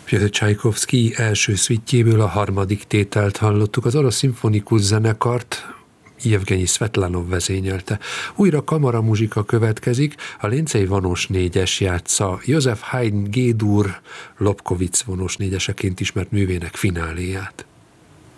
Pjotr Csajkovszky első szvittjéből a harmadik tételt hallottuk. Az orosz szimfonikus zenekart Jevgenyi Szvetlanov vezényelte. Újra kamaramuzsika következik, a Lényczei vonós négyes játsza József Haydn G-dur Lobkowicz vonós négyeseként ismert művének fináléját.